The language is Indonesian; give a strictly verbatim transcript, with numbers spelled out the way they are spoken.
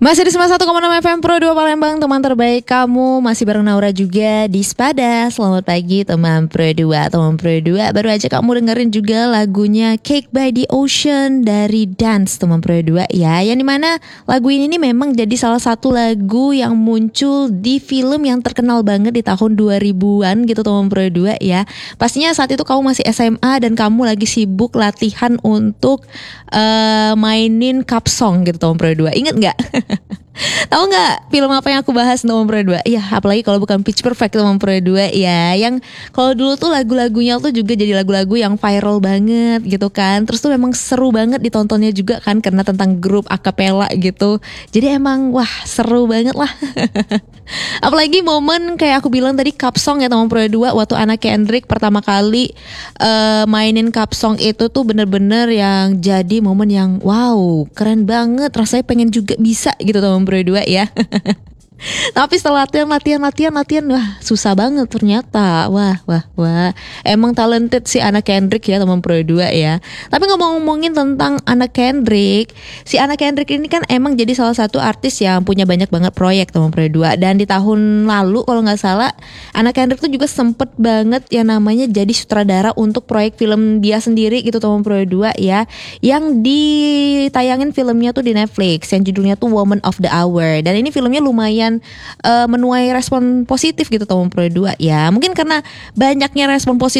Masih di sembilan puluh satu koma enam F M Pro dua Palembang, teman terbaik kamu. Masih bareng Naura juga di Spada. Selamat pagi teman Pro dua. Teman Pro dua, baru aja kamu dengerin juga lagunya Cake by the Ocean dari Dance, teman Pro dua ya. Yang dimana lagu ini nih memang jadi salah satu lagu yang muncul di film yang terkenal banget di tahun dua ribuan gitu teman Pro dua ya. Pastinya saat itu kamu masih S M A dan kamu lagi sibuk latihan untuk uh, mainin cup song gitu teman Pro dua. Ingat gak? Tahu nggak film apa yang aku bahas Nomor Pro dua? Iya, apalagi kalau bukan Pitch Perfect Nomor Pro dua ya. Yang kalau dulu tuh lagu-lagunya tuh juga jadi lagu-lagu yang viral banget gitu kan. Terus tuh memang seru banget ditontonnya juga kan, karena tentang grup akapela gitu. Jadi emang wah seru banget lah. Apalagi momen kayak aku bilang tadi cup song ya Nomor Pro dua, waktu Anna Kendrick pertama kali uh, mainin cup song itu tuh bener-bener yang jadi momen yang wow keren banget. Rasanya pengen juga bisa gitu teman Pro dua ya. Tapi setelah latihan, latihan, latihan, latihan, wah susah banget ternyata. Wah, wah, wah. Emang talented si Anna Kendrick ya teman Pro dua ya. Tapi ngomong-ngomongin tentang Anna Kendrick, si Anna Kendrick ini kan emang jadi salah satu artis yang punya banyak banget proyek teman Pro dua. Dan di tahun lalu kalau gak salah, Anna Kendrick tuh juga sempet banget yang namanya jadi sutradara untuk proyek film dia sendiri gitu teman Pro dua ya. Yang ditayangin filmnya tuh di Netflix, yang judulnya tuh Woman of the Hour. Dan ini filmnya lumayan Uh, menuai respon positif gitu teman Pro dua ya. Mungkin karena banyaknya respon positif